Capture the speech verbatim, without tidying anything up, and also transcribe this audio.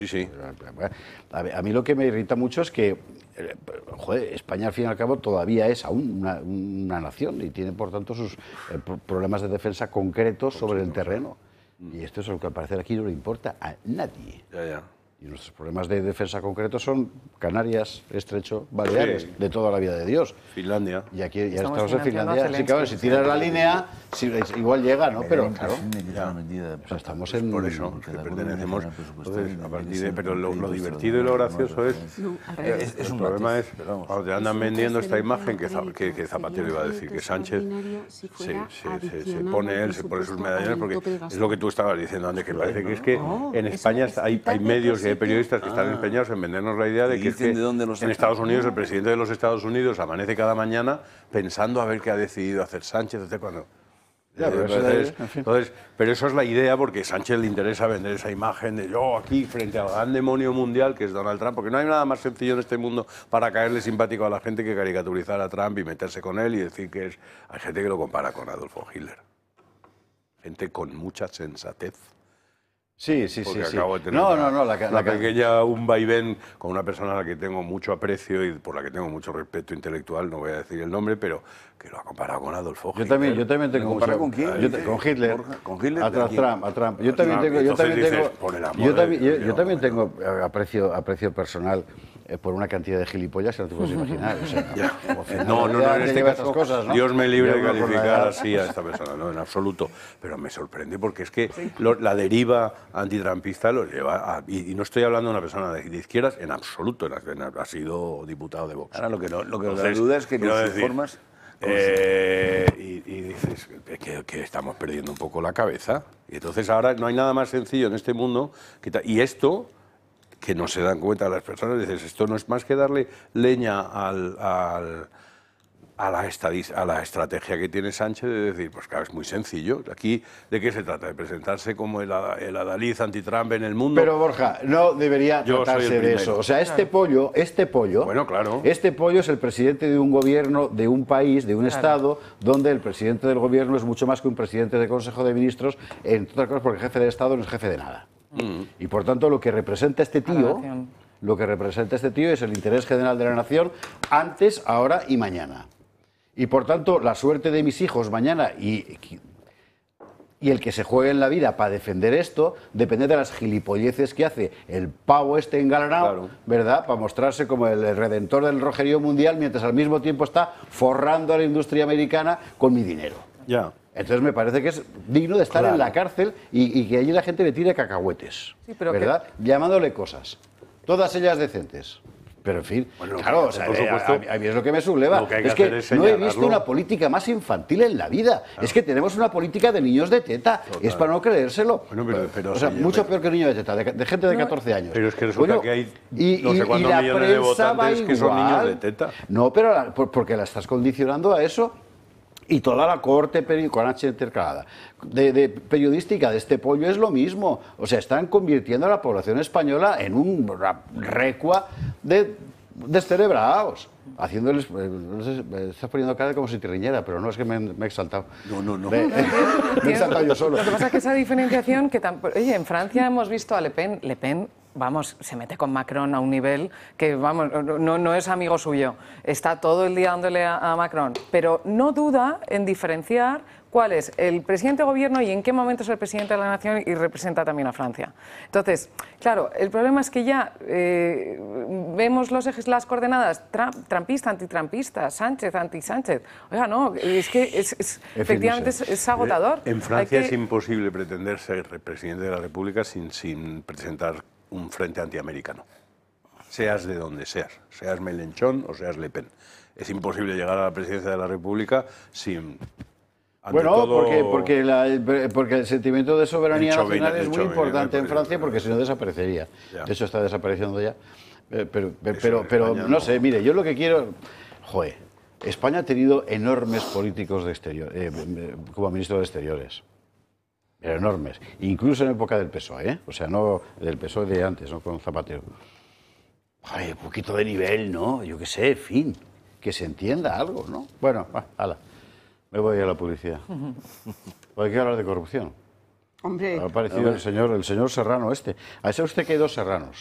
Sí, sí. A mí lo que me irrita mucho es que, joder, España al fin y al cabo todavía es aún una, una nación y tiene por tanto sus eh, problemas de defensa concretos sobre el terreno. Y esto es lo que al parecer aquí no le importa a nadie. Ya, ya. Y nuestros problemas de defensa concretos son Canarias, Estrecho, Baleares, sí. de toda la vida de Dios. Finlandia. Y aquí ya estamos, estamos en Finlandia. Así que, bueno, si tiras la línea, si, igual llega, ¿no? Pero claro, o sea, estamos en... Por eso, que pertenecemos. Entonces, a partir de, pero lo, lo divertido y lo gracioso es... es, es el problema es, cuando te andan vendiendo esta imagen, que, que, que Zapatero iba a decir, que Sánchez se, se, se, se pone él, se pone sus medallones, porque es lo que tú estabas diciendo antes, que parece que es que en España hay, hay medios y hay periodistas que están empeñados en vendernos la idea de que, es que en Estados Unidos el presidente de los Estados Unidos amanece cada mañana pensando a ver qué ha decidido hacer Sánchez, desde cuándo. Ya, pero, entonces, es, en fin. entonces, pero eso es la idea, porque a Sánchez le interesa vender esa imagen de yo aquí frente al gran demonio mundial que es Donald Trump, porque no hay nada más sencillo en este mundo para caerle simpático a la gente que caricaturizar a Trump y meterse con él y decir que es... Hay gente que lo compara con Adolfo Hitler. Gente con mucha sensatez. Sí, sí, sí. sí. Acabo de tener no, una, no, no, la, una la, pequeña, un vaivén con una persona a la que tengo mucho aprecio y por la que tengo mucho respeto intelectual, no voy a decir el nombre, pero que lo ha comparado con Adolfo Hitler. Yo también, yo también tengo mucho... ¿Con quién? Yo te, con Hitler. ¿Con Hitler? A Trump, a Trump. Yo también tengo... Yo también tengo, yo también, yo, yo también tengo aprecio, aprecio personal eh, por una cantidad de gilipollas que no te puedes imaginar. O sea, ya. Final, no, no, no, en este caso, cosas, ¿no? Dios me libre de calificar así a esta persona, no, en absoluto. Pero me sorprende porque es que sí. lo, la deriva antitrumpista lo lleva a... Y, y no estoy hablando de una persona de, de izquierdas en absoluto, en, en, ha sido diputado de Vox. Ahora lo que no, lo que Entonces, la duda es que con sus decir, formas... Eh, y, y dices que, que estamos perdiendo un poco la cabeza. Y entonces ahora no hay nada más sencillo en este mundo que... Y esto... que no se dan cuenta las personas, dices, esto no es más que darle leña al, al, a, la estadis, a la estrategia que tiene Sánchez de decir, pues claro, es muy sencillo. Aquí, ¿de qué se trata? De presentarse como el, el adalid anti-Trump en el mundo. Pero Borja, no debería Yo tratarse de eso. O sea, este claro. pollo, este pollo, bueno, claro. este pollo es el presidente de un gobierno, de un país, de un claro. estado, donde el presidente del gobierno es mucho más que un presidente de Consejo de Ministros, entre otras cosas porque el jefe de Estado no es jefe de nada. Mm. Y por tanto lo que representa este tío, lo que representa este tío es el interés general de la nación antes, ahora y mañana. Y por tanto la suerte de mis hijos mañana y, y el que se juegue en la vida para defender esto depende de las gilipolleces que hace el pavo este engalanado, claro. ¿verdad? Para mostrarse como el redentor del rojerío mundial mientras al mismo tiempo está forrando a la industria americana con mi dinero. Ya. Entonces me parece que es digno de estar claro. en la cárcel y, y que allí la gente le tire cacahuetes, sí, pero ¿verdad? Que... Llamándole cosas, todas ellas decentes. Pero en fin, bueno, claro, o sea, por supuesto, a, a mí es lo que me subleva. Que es que es no he visto una política más infantil en la vida. Claro. Es que tenemos una política de niños de teta. Total. Es para no creérselo. Bueno, pero, pero, o sea, sí, mucho pero... peor que niños de teta, de, de gente de no, catorce años. Pero es que resulta bueno, que hay y, no sé cuántos y, y millones de votantes igual. Que son niños de teta. No, pero la, porque la estás condicionando a eso. Y toda la corte con H intercalada de, de periodística de este pollo es lo mismo. O sea, están convirtiendo a la población española en un recua de descerebrados, haciéndoles... No sé, me estás poniendo cara como si te riñera, pero no, es que me, me he exaltado. No, no, no. Me, me he exaltado yo solo. Lo que pasa es que esa diferenciación que... Tan, oye, en Francia hemos visto a Le Pen... Le Pen vamos, se mete con Macron a un nivel que, vamos, no, no es amigo suyo. Está todo el día dándole a, a Macron, pero no duda en diferenciar cuál es el presidente de gobierno y en qué momento es el presidente de la nación y representa también a Francia. Entonces, claro, el problema es que ya eh, vemos los ejes, las coordenadas, Trump, trumpista, antitrumpista, Sánchez, anti-Sánchez. Oiga, no, es que es, es, efectivamente es, es agotador. En Francia que... es imposible pretender ser presidente de la República sin, sin presentar un frente antiamericano, seas de donde seas, seas Mélenchon o seas Le Pen. Es imposible llegar a la presidencia de la República sin... Bueno, todo... porque, porque, la, porque el sentimiento de soberanía el nacional es muy chauvin, importante en Francia, porque si no desaparecería. Ya. De hecho, está desapareciendo ya. Pero, pero, pero, pero no sé, mire, yo lo que quiero... Joder, España ha tenido enormes políticos de exterior, eh, como ministro de Exteriores. Pero enormes, incluso en época del P S O E, ¿eh? O sea, no del P S O E de antes, no con Zapatero. Ay, un poquito de nivel, ¿no? Yo qué sé, en fin, que se entienda algo, ¿no? Bueno, va, hala, me voy a la publicidad. Hay que hablar de corrupción. Hombre. Ha aparecido el señor, el señor Serrano este. ¿Ha sabido usted que hay dos Serranos?